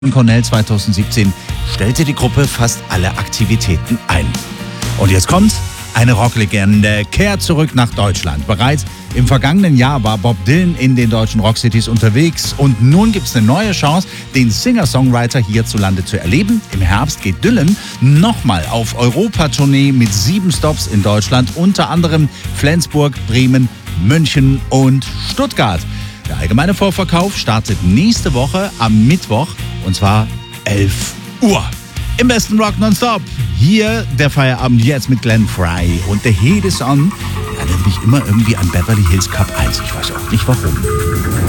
Cornell 2017 stellte die Gruppe fast alle Aktivitäten ein. Und jetzt kommt eine Rocklegende, kehrt zurück nach Deutschland. Bereits im vergangenen Jahr war Bob Dylan in den deutschen Rockcities unterwegs und nun gibt es eine neue Chance, den Singer-Songwriter hierzulande zu erleben. Im Herbst geht Dylan nochmal auf Europatournee mit 7 Stops in Deutschland, unter anderem Flensburg, Bremen, München und Stuttgart. Der allgemeine Vorverkauf startet nächste Woche am Mittwoch und zwar 11 Uhr. Im besten Rock nonstop. Hier der Feierabend jetzt mit Glenn Frey. Und der Heat is on erinnert mich immer irgendwie an Beverly Hills Cop 1. Ich weiß auch nicht warum.